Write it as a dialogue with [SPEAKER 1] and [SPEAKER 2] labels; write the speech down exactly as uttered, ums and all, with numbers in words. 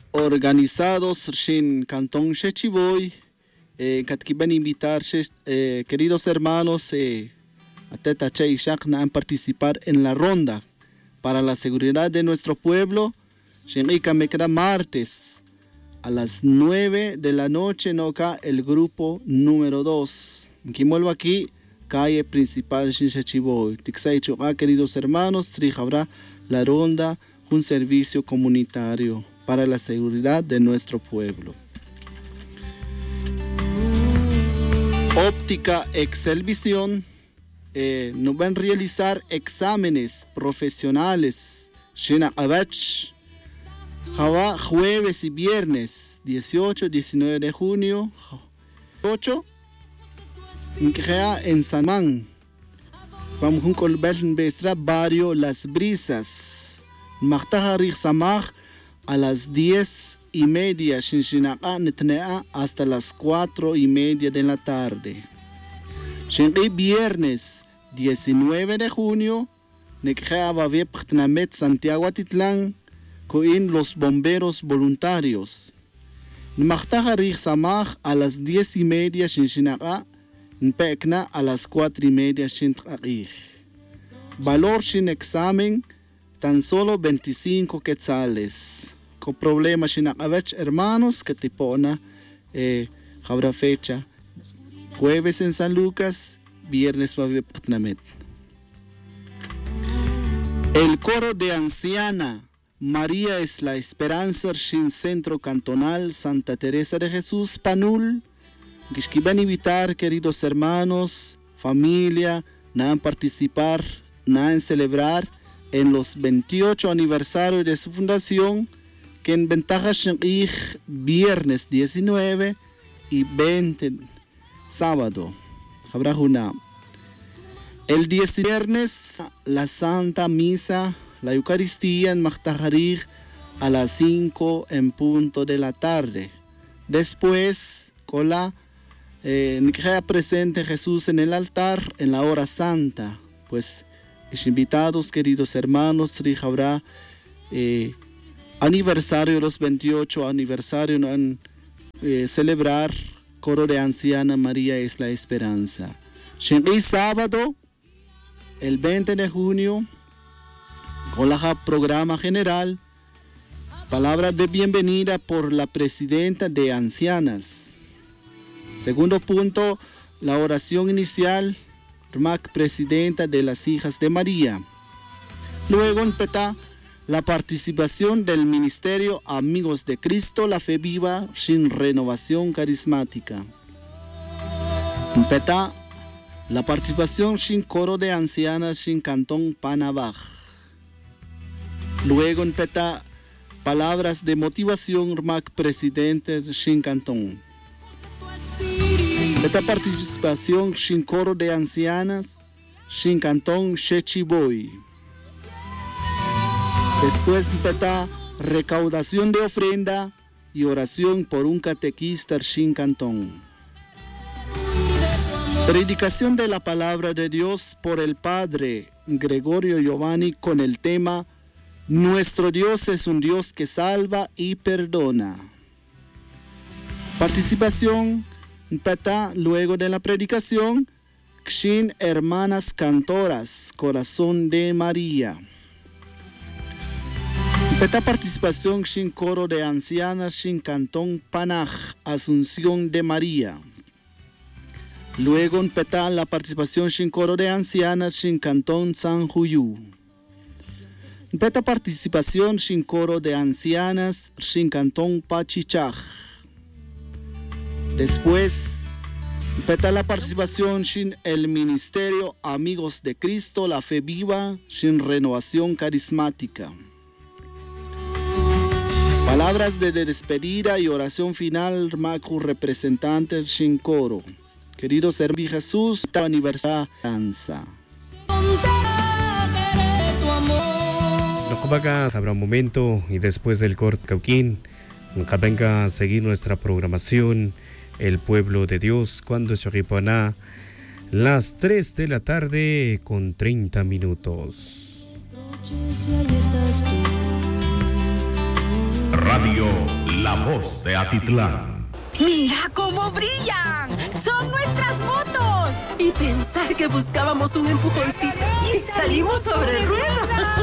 [SPEAKER 1] organizados en Cantón Xechiboy, eh, que van a invitar, eh, queridos hermanos, eh, a Teta Che y Shakna a participar en la ronda para la seguridad de nuestro pueblo. Shenrika Mekra martes a las nueve de la noche, no acá el grupo número dos. Aquí vuelvo aquí, calle principal Xechiboy. Tixay Choa, queridos hermanos, Tri habrá la ronda, un servicio comunitario para la seguridad de nuestro pueblo. Óptica Excelvisión eh, nos van a realizar exámenes profesionales. Shina Abach, Java, jueves y viernes, dieciocho y diecinueve de junio, ocho, en Sanman. Vamos a colbel bestra barrio Las Brisas. Magtajarik Samaj a las diez y media, Shinshinaqa Netnea hasta las cuatro y media de la tarde. Shinri viernes diecinueve de junio, Nekjea Babie Pchtnamet Santiago Atitlán, Coin los bomberos voluntarios. Magtajarik Samaj a las diez y media, Shinshinaqa Pekna a las cuatro y media, Shintraqij. Valor Shin examen tan solo veinticinco quetzales. Con problemas sin abech, hermanos, que te pone eh, habrá fecha. Jueves en San Lucas, viernes va a Putnamet. El coro de anciana María es la Esperanza Shin Centro Cantonal Santa Teresa de Jesús Panul. Que van a invitar, queridos hermanos, familia, a participar, a celebrar en los veintiocho aniversarios de su fundación, que en ventaja viernes diecinueve y veinte sábado. Habrá una. El diez viernes, la Santa Misa, la Eucaristía en Magtajarig a las cinco en punto de la tarde. Después, con la eh, presente Jesús en el altar en la hora santa, pues invitados, queridos hermanos, habrá eh, aniversario, los veintiocho aniversario, en eh, celebrar coro de anciana María es la Esperanza. El sábado, el veinte de junio, con la programa general, palabra de bienvenida por la presidenta de ancianas. Segundo punto, la oración inicial, Mac, presidenta de las hijas de María. Luego empezó la participación del Ministerio Amigos de Cristo, la Fe Viva, sin renovación carismática. Empezó la participación sin coro de ancianas, sin Cantón Panabaj. Luego empezó palabras de motivación, Mac, presidente sin Cantón. Esta participación sin coro de ancianas, sin Cantón Xechiboy. Después empezó recaudación de ofrenda y oración por un catequista sin Cantón. Predicación de la palabra de Dios por el Padre Gregorio Giovanni con el tema Nuestro Dios es un Dios que salva y perdona. Participación empezó luego de la predicación, Xin hermanas cantoras, Corazón de María. Empezó participación Xin coro de ancianas, Xin Cantón Panaj, Asunción de María. Luego empezó la participación Xin coro de ancianas, Xin Cantón San Juyu. Empezó participación Xin coro de ancianas, Xin Cantón Pachichaj. Después, empezó la participación sin el Ministerio Amigos de Cristo, la Fe Viva, sin renovación carismática. Palabras de despedida y oración final, Macu representante sin coro. Queridos hermanos, Jesús, tu aniversario danza.
[SPEAKER 2] Habrá un momento y después del corte cauquín, nunca venga a seguir nuestra programación. El pueblo de Dios, cuando Choripaná, las tres de la tarde con treinta minutos.
[SPEAKER 3] Radio La voz de Atitlán.
[SPEAKER 4] ¡Mira cómo brillan! ¡Son nuestras motos!
[SPEAKER 5] Y pensar que buscábamos un empujoncito y salimos sobre ruedas.